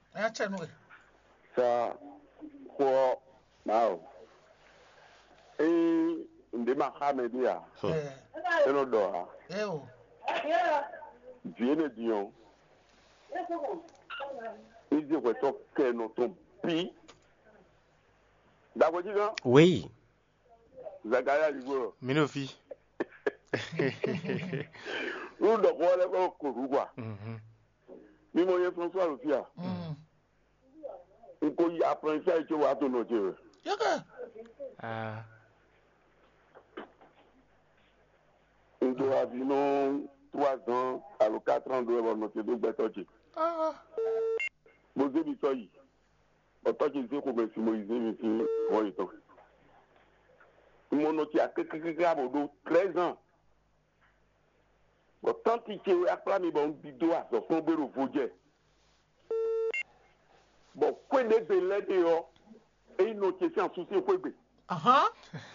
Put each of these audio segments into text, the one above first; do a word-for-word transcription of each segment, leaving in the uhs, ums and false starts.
Acha no. Sa ko now. Eh inde ma khamedia. Eh. Eno do. Eh o. Viene Dion. Il dit que toi que non ton pi. D'accord diga? Oui. Zagaya ligo. Minofi. Nous de quoi là ko kuruwa. Mhm. Ni mo ye François Rufia. Mm. Nko yi apprentissage que wa to no je. Yaka. Ah. Nko a vu non trois ans à le quatre ans de bon notre do betochi. Ah. Moze bi so yi. Otochi ze ko be si mo ize mi si ko ito. Mo no ti akekeke abodo treize ans. Bon, tant que tu as pris mon bidou à son fond de l'ouvrier. Bon, quoi de belé de et une autre question en souci quoi be. Aha.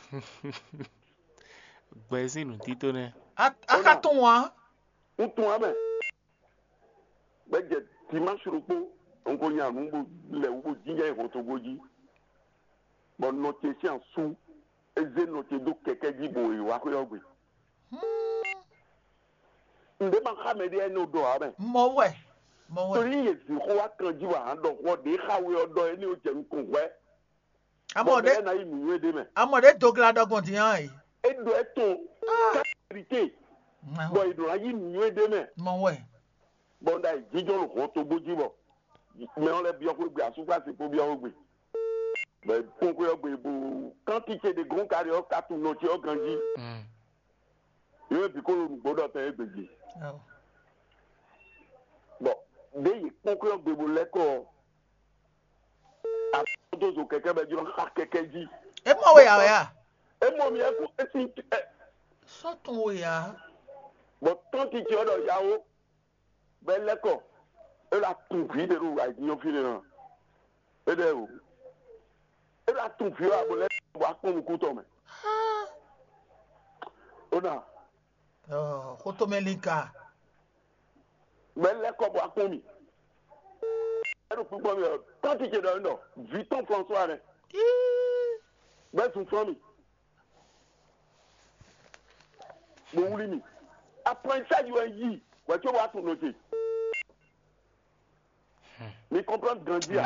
Basi no tito ne. Aka ton wa. On tourne ben. Ben je dimanche repos, on connaît un nombre les ou dinga et rotogoji. Bon, notre question sous et zé notre do quelqu'un dit bon et wa ko yogbe. Nde man khamedi eno do aben. Mo we. Mo we. Tori ye si ko wa kan ji wa ando ko de khawe odo eni o je nko we. Amode. Na yi mi we de me. Amode dogla dogon ti yan yi. Edo eton qualité. Bon, il doit y mieux demain. Mon ouais. Bon, d'ailleurs, disons le gros tobo du bon. Mais on l'a bien fait, à souffler, c'est pour bien jouer. Mais pour que quand il y a des grands carrières, quand tout notre yeux grandit, il y a un peu de nous dans un peu. Bon, dès que vous avez l'école, à tous aux quelqu'un va dire, ah, quelqu'un dit. Et moi, oui, ah, et moi, je suis un Sortons, oui, ah. Bon, tant qu'il y a un yao, ben l'école, elle a tout vu de nous, avec nos filles. Et de où? Elle a tout vu à vous, elle a tout vu. On a. Oh, Otomelika. Ben l'école, vous avez commis. Quand il y a un nom, Vuitton François, ben son famille. Bon, vous l'avez. Après ça, il y a un yi. Tu vois ton noté. Mais comprendre grandir.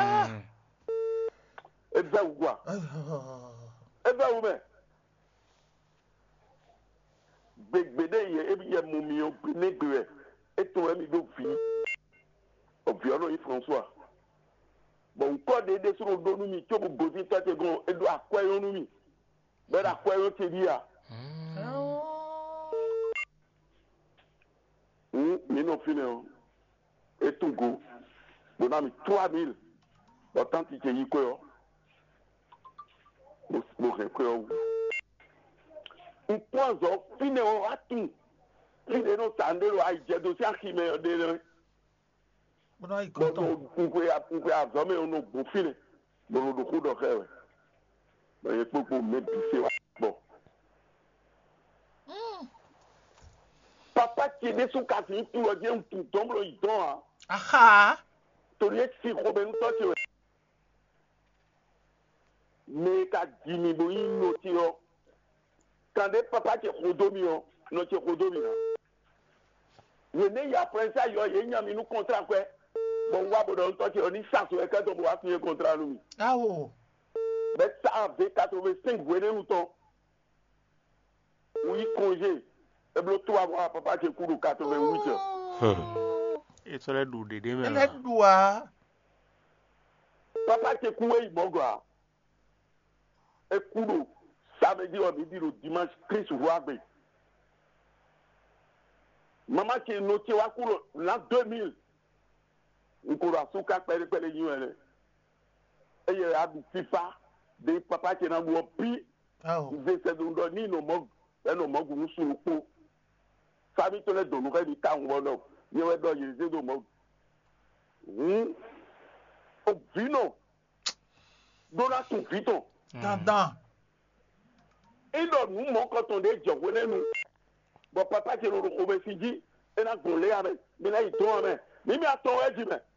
Et bien, ou quoi? Et bien, ou bien? Bédé, il y a mon million, béné, et ton ami de fille. Au violon, il François. Bon, quoi d'aider sur le dos, nous, tu peux bosser, toi, tu es grand, et doit quoi, nous, mais à quoi, on te dit, ah. Mais non, finalement, et tout go, on a mis trois mille. Autant que tu es quoi, on récupère. On pense au finalement à tout. Il est non tendé à y aller dossier qui me donne. Bon, il Bon, on peut on peut avoir on a bon filet. Bon, le coup de cœur. Ben, il faut pour mettre du bon. Papa qui est sous quartier, tout le bien tout tombe le idon. Ah tu es si Robin toi tu es. Mais quand Jimmy Boy notio, quand des papa qui rodomio, notre rodomio. Le né après ça, il y a une nous contrat quoi. Bon, on va bon toi tu on y chasse quand on va signer contrat nous. Ah oh. Mais ça avec quatre-vingt-cinq venez nous ton. Oui, congé. Et bien, toi, papa, tu cours quatre-vingt-huit heures. Et ça, là, d'où des démons. Elle est doigt. Papa, tu cours, il m'en doit. Et cours, ça veut dire, on me dit le dimanche, Christ voit bien. Maman, qui est notée, on court l'an deux mille. On court à Souka, Père, Père, et Père. Et il y a du FIFA, des papas qui n'ont pas pris. Ils essaient de nous donner nos mots. Et nos mots, nous sommes pour. Famille te le donne, nous temps ou non. Nous avons donné des mots. Hum. Au vino. Donne à ton vito. Tendant. Et donc, nous, mon quand on est jobs, nous. Bon, papa, qui nous retrouve ici, dit, et là, on l'est avec. Mais là, il tombe avec. Mais il attend, il dit, mais.